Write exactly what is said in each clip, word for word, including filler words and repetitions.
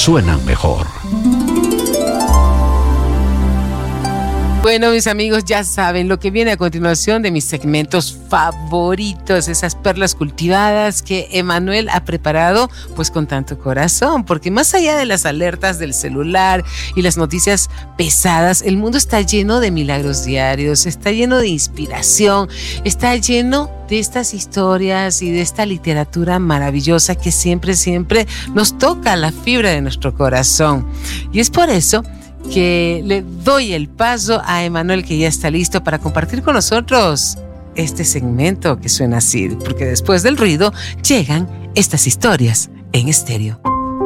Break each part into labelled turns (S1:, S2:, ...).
S1: suenan mejor.
S2: Bueno, mis amigos, ya saben lo que viene a continuación de mis segmentos favoritos, esas perlas cultivadas que Emanuel ha preparado pues con tanto corazón, porque más allá de las alertas del celular y las noticias pesadas, el mundo está lleno de milagros diarios, está lleno de inspiración, está lleno de estas historias y de esta literatura maravillosa que siempre, siempre nos toca la fibra de nuestro corazón. Y es por eso que le doy el paso a Emanuel, que ya está listo para compartir con nosotros este segmento que suena así, porque después del ruido llegan estas historias en estéreo.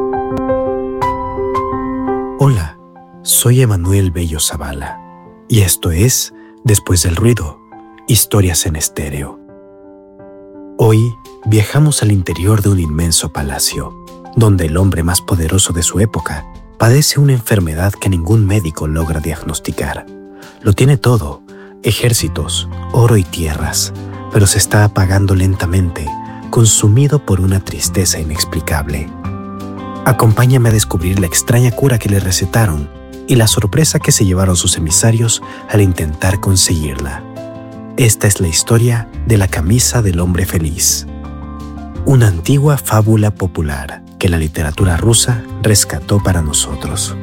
S3: Hola, soy Emanuel Bello Zavala y esto es Después del ruido, historias en estéreo. Hoy viajamos al interior de un inmenso palacio, donde el hombre más poderoso de su época padece una enfermedad que ningún médico logra diagnosticar. Lo tiene todo, ejércitos, oro y tierras, pero se está apagando lentamente, consumido por una tristeza inexplicable. Acompáñame a descubrir la extraña cura que le recetaron y la sorpresa que se llevaron sus emisarios al intentar conseguirla. Esta es la historia de la camisa del hombre feliz, una antigua fábula popular que la literatura rusa rescató para nosotros.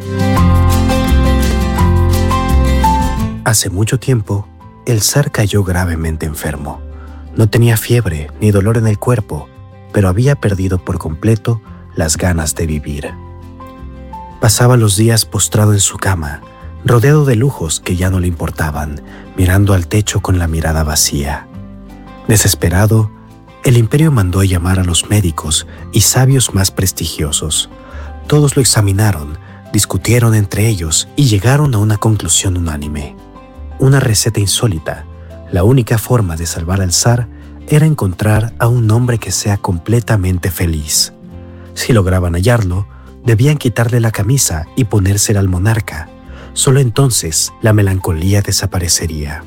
S3: Hace mucho tiempo, el zar cayó gravemente enfermo. No tenía fiebre ni dolor en el cuerpo, pero había perdido por completo las ganas de vivir. Pasaba los días postrado en su cama, rodeado de lujos que ya no le importaban, mirando al techo con la mirada vacía. Desesperado, el imperio mandó llamar a los médicos y sabios más prestigiosos. Todos lo examinaron, discutieron entre ellos y llegaron a una conclusión unánime. Una receta insólita. La única forma de salvar al zar era encontrar a un hombre que sea completamente feliz. Si lograban hallarlo, debían quitarle la camisa y ponérsela al monarca. Solo entonces la melancolía desaparecería.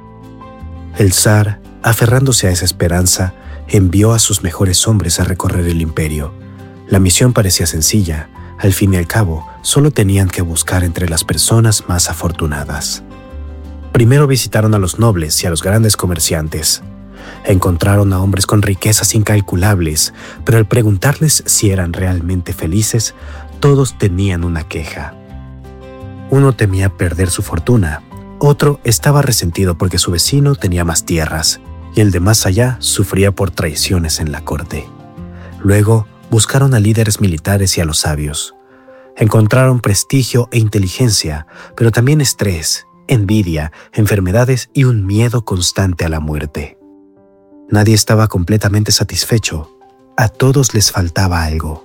S3: El zar, aferrándose a esa esperanza, envió a sus mejores hombres a recorrer el imperio. La misión parecía sencilla. Al fin y al cabo, solo tenían que buscar entre las personas más afortunadas. Primero visitaron a los nobles y a los grandes comerciantes. Encontraron a hombres con riquezas incalculables, pero al preguntarles si eran realmente felices, todos tenían una queja. Uno temía perder su fortuna, otro estaba resentido porque su vecino tenía más tierras, y el de más allá sufría por traiciones en la corte. Luego buscaron a líderes militares y a los sabios. Encontraron prestigio e inteligencia, pero también estrés, envidia, enfermedades y un miedo constante a la muerte. Nadie estaba completamente satisfecho. A todos les faltaba algo.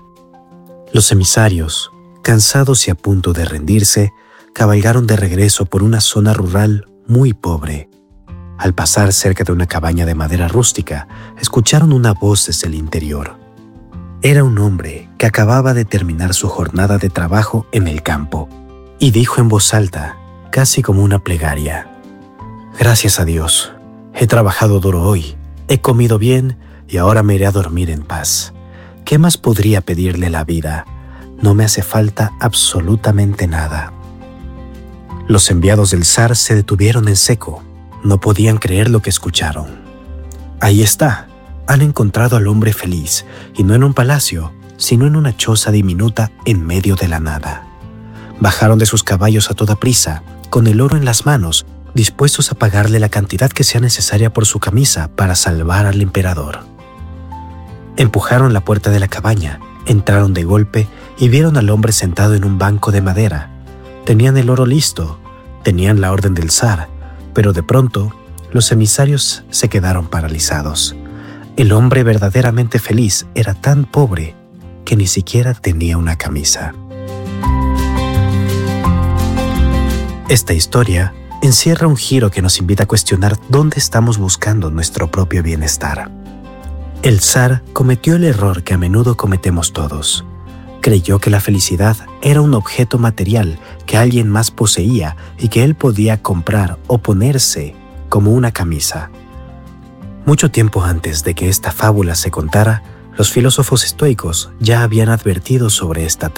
S3: Los emisarios, cansados y a punto de rendirse, cabalgaron de regreso por una zona rural muy pobre. Al pasar cerca de una cabaña de madera rústica, escucharon una voz desde el interior. Era un hombre que acababa de terminar su jornada de trabajo en el campo y dijo en voz alta, casi como una plegaria: «Gracias a Dios, he trabajado duro hoy, he comido bien y ahora me iré a dormir en paz. ¿Qué más podría pedirle la vida? No me hace falta absolutamente nada». Los enviados del zar se detuvieron en seco. No podían creer lo que escucharon. Ahí está, han encontrado al hombre feliz, y no en un palacio, sino en una choza diminuta en medio de la nada. Bajaron de sus caballos a toda prisa, con el oro en las manos, dispuestos a pagarle la cantidad que sea necesaria por su camisa para salvar al emperador. Empujaron la puerta de la cabaña, entraron de golpe y vieron al hombre sentado en un banco de madera. Tenían el oro listo, tenían la orden del zar, pero de pronto los emisarios se quedaron paralizados. El hombre verdaderamente feliz era tan pobre que ni siquiera tenía una camisa. Esta historia encierra un giro que nos invita a cuestionar dónde estamos buscando nuestro propio bienestar. El zar cometió el error que a menudo cometemos todos. Creyó que la felicidad era un objeto material que alguien más poseía y que él podía comprar o ponerse como una camisa. Mucho tiempo antes de que esta fábula se contara, los filósofos estoicos ya habían advertido sobre esta